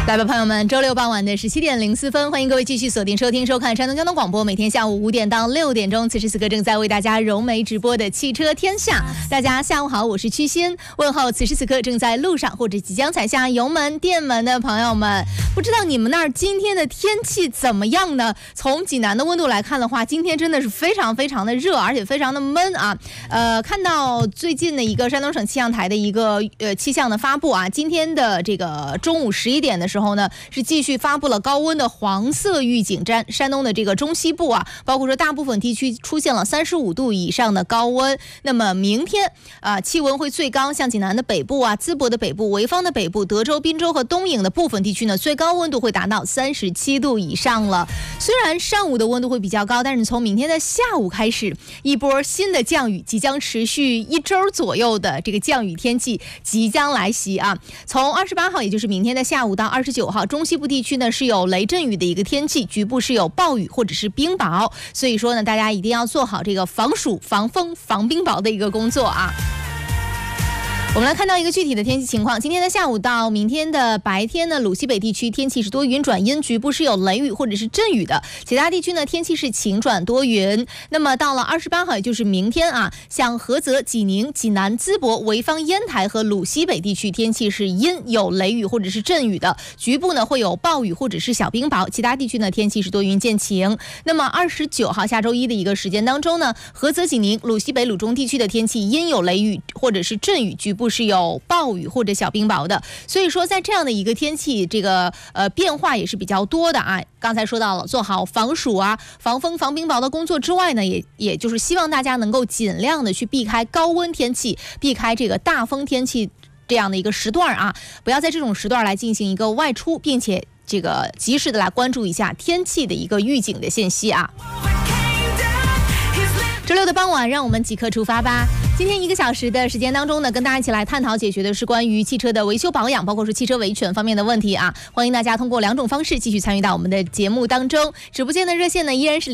来吧，朋友们，周六傍晚的17点04分，欢迎各位继续锁定收听收看山东交通广播，每天下午5点到6点钟，此时此刻正在为大家融媒直播的汽车天下。大家下午好，我是曲欣，问候此时此刻正在路上或者即将踩下油门电门的朋友们。不知道你们那儿今天的天气怎么样呢？从济南的温度来看的话，今天真的是非常非常的热，而且非常的闷啊。看到最近的一个山东省气象台的一个气象的发布啊，今天的这个中午11点的时候呢，是继续发布了高温的黄色预警，山东的这个中西部啊，包括说大部分地区出现了35度以上的高温。那么明天气温会最高，像济南的北部啊、淄博的北部、潍坊的北部、德州、滨州和东营的部分地区呢，最高温度会达到37度以上了。虽然上午的温度会比较高，但是从明天的下午开始，一波新的降雨即将持续1周左右的这个降雨天气即将来袭啊。从28号，也就是明天的下午到29号，中西部地区呢是有雷阵雨的一个天气，局部是有暴雨或者是冰雹，所以说呢，大家一定要做好这个防暑、防风、防冰雹的一个工作啊。我们来看到一个具体的天气情况，今天的下午到明天的白天呢，鲁西北地区天气是多云转阴，局部是有雷雨或者是阵雨的，其他地区呢天气是晴转多云。那么到了28号，也就是明天啊，像菏泽、济宁、济南、淄博、潍坊、烟台和鲁西北地区天气是阴，有雷雨或者是阵雨的，局部呢会有暴雨或者是小冰雹，其他地区呢天气是多云见晴。那么29号下周一的一个时间当中呢，菏泽、济宁、鲁西北、鲁中地区的天气阴有雷雨或者是阵雨，局部是有暴雨或者小冰雹的，所以说在这样的一个天气，这个变化也是比较多的啊。刚才说到了，做好防暑啊、防风、防冰雹的工作之外呢，也就是希望大家能够尽量的去避开高温天气，避开这个大风天气这样的一个时段啊，不要在这种时段来进行一个外出，并且这个及时的来关注一下天气的一个预警的信息啊。周六的傍晚，让我们即刻出发吧。今天1个小时的时间当中呢，跟大家一起来探讨解决的是关于汽车的维修保养，包括是汽车维权方面的问题啊。欢迎大家通过2种方式继续参与到我们的节目当中。直播间的热线呢依然是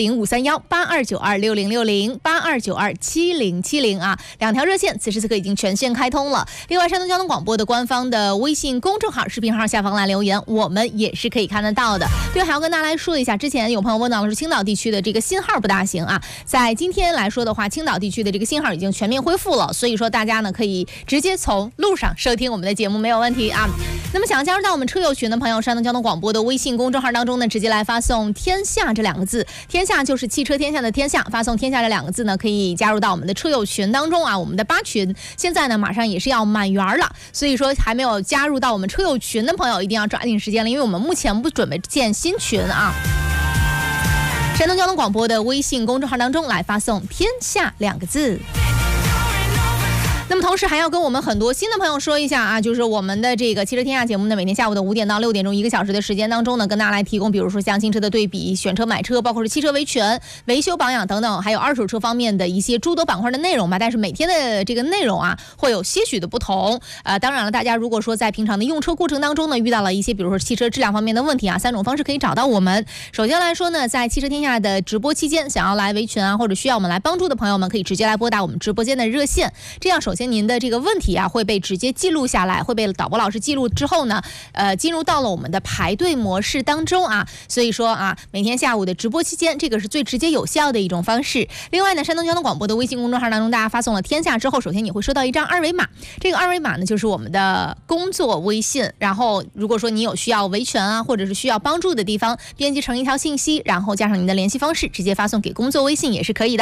0531-8292-6060、8292-7070啊，2条热线此时此刻已经全线开通了。另外，山东交通广播的官方的微信公众号、视频号下方来留言，我们也是可以看得到的。对，还要跟大家来说一下，之前有朋友问到了是青岛地区的这个信号不大行啊，在今天来说的话，青岛地区的这个信号已经全面恢复了，所以说大家呢可以直接从路上收听我们的节目，没有问题啊。那么想要加入到我们车友群的朋友，山东交通广播的微信公众号当中呢，直接来发送天下这2个字，天下就是汽车天下的天下，发送天下这2个字呢，可以加入到我们的车友群当中啊。我们的8群现在呢马上也是要满员了，所以说还没有加入到我们车友群的朋友一定要抓紧时间了，因为我们目前不准备建新群啊。山东交通广播的微信公众号当中来发送天下2个字。那么同时还要跟我们很多新的朋友说一下啊，就是我们的这个汽车天下节目呢，每天下午的5点到6点钟1个小时的时间当中呢，跟大家来提供比如说像新车的对比、选车买车，包括是汽车维权、维修保养等等，还有二手车方面的一些诸多板块的内容吧。但是每天的这个内容啊会有些许的不同。当然了，大家如果说在平常的用车过程当中呢，遇到了一些比如说汽车质量方面的问题啊，3种方式可以找到我们。首先来说呢，在汽车天下的直播期间，想要来维权啊或者需要我们来帮助的朋友们，可以直接来拨打我们直播间的热线，这样首先您的这个问题啊会被直接记录下来，会被导播老师记录之后呢，进入到了我们的排队模式当中啊。所以说啊，每天下午的直播期间，这个是最直接有效的一种方式。另外呢，山东交通广播的微信公众号当中，大家发送了天下之后，首先你会收到一张2维码，这个2维码呢就是我们的工作微信，然后如果说你有需要维权啊或者是需要帮助的地方，编辑成一条信息，然后加上您的联系方式，直接发送给工作微信也是可以的。